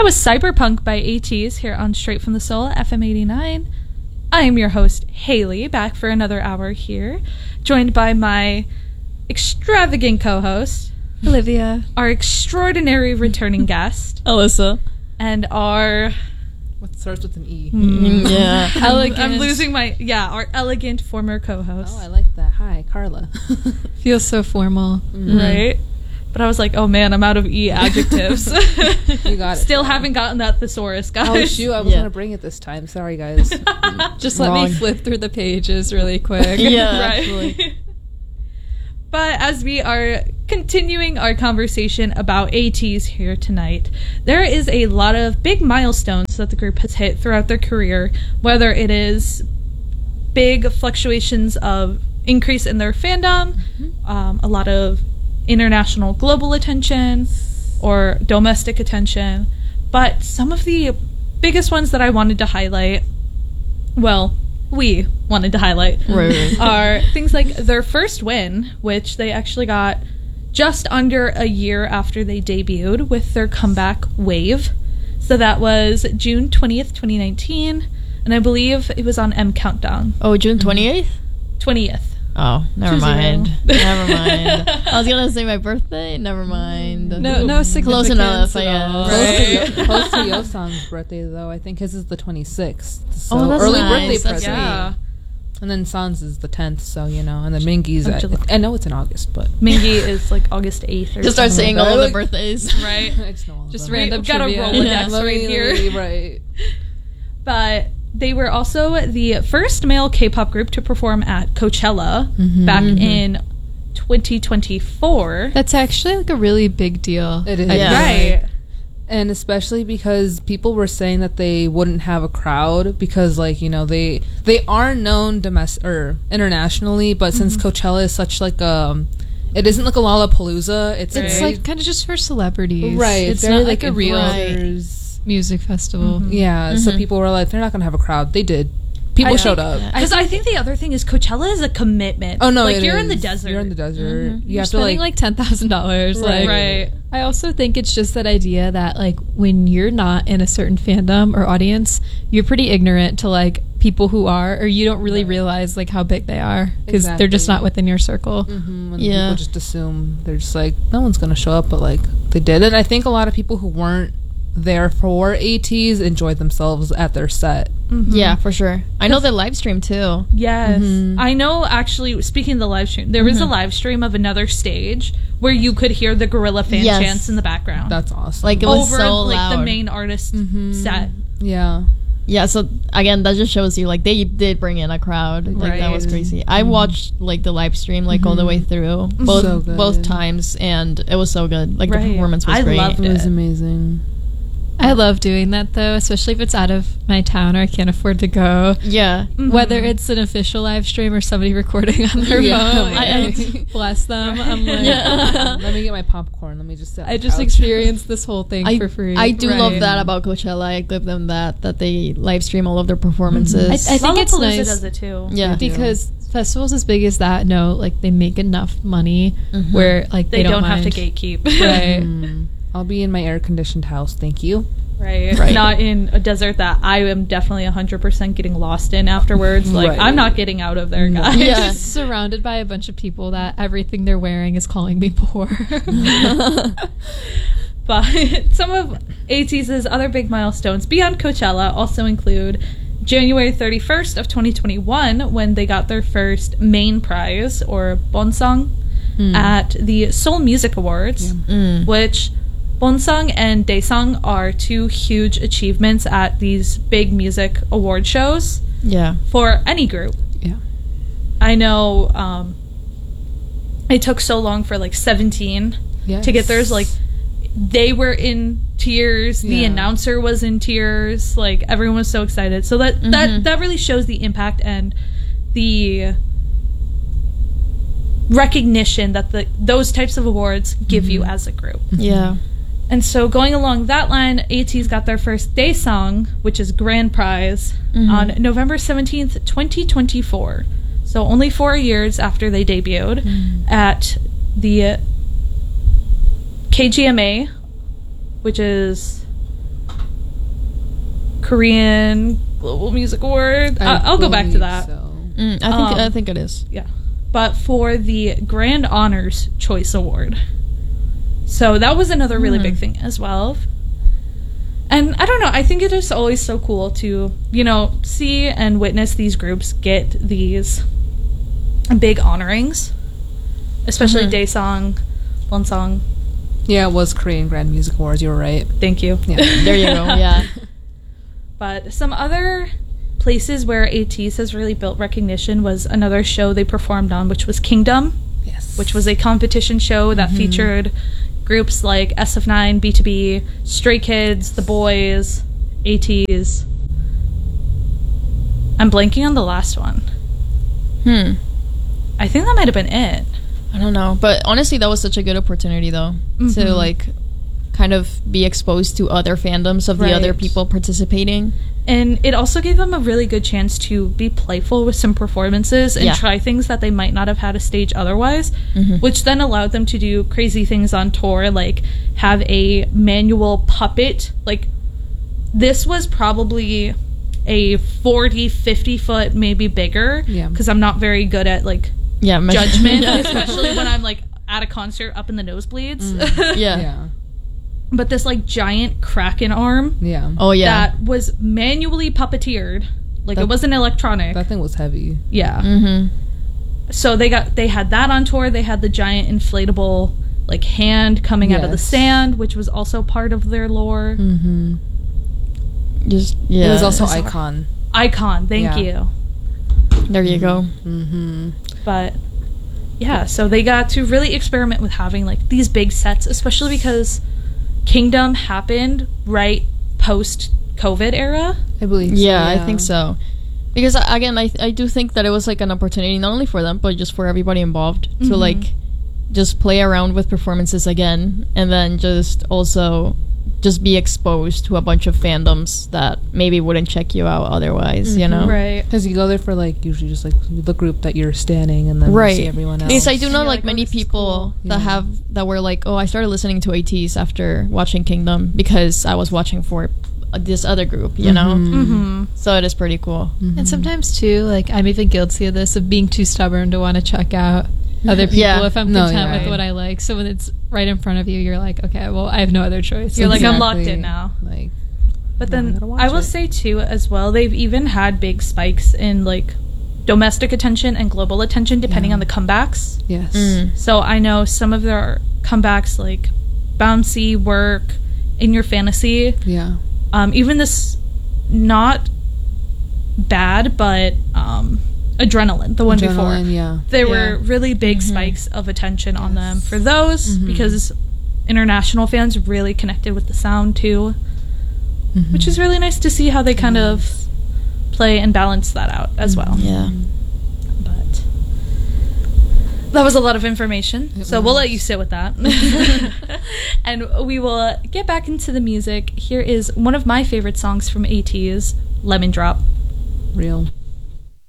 was Cyberpunk by ATEEZ here on Straight from the Soul, FM 89. I am your host, Haley, back for another hour here, joined by my extravagant co-host, Olivia, our extraordinary returning guest, Alyssa, and our... What starts with an E? Yeah. Elegant. I'm losing my... Yeah, our elegant former co-host. Oh, I like that. Hi, Carla. feels so formal. Right? But I was like, oh man, I'm out of E adjectives. You got it. Still haven't gotten that thesaurus, guys. Oh, shoot. I was going to bring it this time. Sorry, guys. Just let me flip through the pages really quick. Yeah, Right. actually. But as we are continuing our conversation about ATEEZ here tonight, there is a lot of big milestones that the group has hit throughout their career, whether it is big fluctuations of increase in their fandom, a lot of international global attention, or domestic attention. But some of the biggest ones that I wanted to highlight, well, we wanted to highlight, Right. are things like their first win, which they actually got just under a year after they debuted with their comeback Wave. So that was June 20th, 2019, and I believe it was on M Countdown. Oh, June 28th? 20th. Oh, never 20. mind. Never mind. I was gonna say my birthday. Never mind. No significance Close enough, I at all. guess. Right. Close to Yosang's birthday, though. I think his is the 26th. So Oh, that's early nice. birthday That's present. Yeah. And then San's is the 10th, so, you know. And then Mingy's Of July. I know it's in August, but... Mingy is like August 8th or Just start something. saying all the birthdays. Right. I just know all Just of them. random We've got a trivia. Rolodex Yeah. right here. Right. But they were also the first male K-pop group to perform at Coachella back in 2024. That's actually like a really big deal. It is. Yeah. Right. And especially because people were saying that they wouldn't have a crowd because, like, you know, they are known domestic or internationally, but since Coachella is such like it isn't like a Lollapalooza. It's It's very- like kind of just for celebrities. right. It's very, not like a real influencers. music festival. Yeah. So people were like, they're not gonna have a crowd. They did. People showed up. Because I think the other thing is Coachella is a commitment. Oh no! like it you're in the is. desert. You're in the desert. You You're have to spending like. like $10,000. Like, Right. I also think it's just that idea that like when you're not in a certain fandom or audience, you're pretty ignorant to like people who are, or you don't really realize like how big they are because they're just Exactly. not within your circle. And Yeah. people just assume they're just like no one's gonna show up, but like they did. And I think a lot of people who weren't there for ATEEZ enjoyed themselves at their set. Yeah, for sure. I know the live stream too. Yes. I know, actually, speaking of the live stream, there was a live stream of another stage where you could hear the Gorilla fan Yes. chants in the background. That's awesome. Like it was over so like loud. the main artist set. yeah. Yeah, so again, that just shows you like they did bring in a crowd. Like that was Right. crazy. I watched like the live stream like all the way through, both So good. both times, and it was so good. Like Right. the performance was I great. loved It was it. amazing. I love doing that though, especially if it's out of my town or I can't afford to go. Yeah, Whether it's an official live stream or somebody recording on their Yeah. phone, Right. bless them. I'm like, Yeah. Let me get my popcorn. Let me just sit. on I the just couch. experienced this whole thing I for free. I do love Right. that about Coachella. I give them that they live stream all of their performances. I think it's Lollapalooza nice does it too. yeah, because festivals as big as that, no, like they make enough money where like They don't have mind. to gatekeep. Right. I'll be in my air-conditioned house. Thank you. Right. Right. Not in a desert that I am definitely 100% getting lost in afterwards. Like, Right. I'm not getting out of there, guys. Yeah. Surrounded by a bunch of people that everything they're wearing is calling me poor. But some of ATEEZ's other big milestones beyond Coachella also include January 31st of 2021 when they got their first main prize, or Bonsang, at the Seoul Music Awards, which Bonsang and Daesang are two huge achievements at these big music award shows yeah, for any group. Yeah. I know it took so long for like 17 Yes. to get theirs. Like, they were in tears, the Yeah. announcer was in tears, like everyone was so excited. So that really shows the impact and the recognition that those types of awards give you as a group. yeah. And so going along that line, ATEEZ got their first Daesang, which is grand prize, on November 17th, 2024. So only 4 years after they debuted at the KGMA, which is Korean Global Music Award. I'll go back to that. So. I think it is. Yeah. But for the Grand Honors Choice Award. So that was another really big thing as well. And I don't know, I think it is always so cool to, you know, see and witness these groups get these big honorings. Especially Daesung, Wonsung. Yeah, it was Korean Grand Music Awards. You were right. Thank you. Yeah. There you go. Yeah. But some other places where ATEEZ has really built recognition was another show they performed on, which was Kingdom, Yes. which was a competition show that featured groups like SF9, BTOB, Stray Kids, The Boys, ATEEZ. I'm blanking on the last one. I think that might have been it. I don't know, but honestly, that was such a good opportunity, though, to like kind of be exposed to other fandoms of the other Right. people participating. And it also gave them a really good chance to be playful with some performances and Yeah. try things that they might not have had a stage otherwise, which then allowed them to do crazy things on tour, like have a manual puppet. Like, this was probably a 40, 50 foot, maybe bigger, Yeah. because I'm not very good at, like, Yeah, judgment, especially when I'm, like, at a concert up in the nosebleeds. yeah. Yeah. But this, like, giant Kraken arm Yeah. Oh yeah. that was manually puppeteered. Like, it That- wasn't electronic. That thing was heavy. Yeah. Mm-hmm. So they had that on tour. They had the giant inflatable like hand coming out of the Yes. sand, which was also part of their lore. Mm-hmm. Just yeah. It was also Sorry. Icon. Icon, thank Yeah. you. There you go. Mm-hmm. But yeah, so they got to really experiment with having like these big sets, especially because Kingdom happened right post COVID era. I believe so, Yeah, I think so. Because again, I do think that it was like an opportunity not only for them but just for everybody involved to like just play around with performances again, and then just also just be exposed to a bunch of fandoms that maybe wouldn't check you out otherwise, you know? Right. Because you go there for like usually just like the group that you're standing, and then you Right. see everyone else. Because I do know you're like like, oh, many this is people cool. that that were like, oh, I started listening to ATEEZ after watching Kingdom because I was watching for this other group, you know? Mm-hmm. So it is pretty cool. And sometimes too, like I'm even guilty of this, of being too stubborn to want to check out other people Yeah. if I'm No, content yeah. with what I like. So when it's right in front of you, you're like, okay, well, I have no other choice. You're like, I'm Exactly. locked in now. Like, But No, I then gotta watch I will it. say too as well, they've even had big spikes in like domestic attention and global attention depending on the comebacks. yes. So I know some of their comebacks like Bouncy, Work, In Your Fantasy, Yeah. even this not bad but Adrenaline, the one before. Adrenaline, yeah. There Yeah. were really big spikes of attention on them for those because international fans really connected with the sound too, which is really nice to see how they kind of play and balance that out as well. Yeah. But that was a lot of information, so we'll let you sit with that. And we will get back into the music. Here is one of my favorite songs from ATEEZ, Lemon Drop. Real.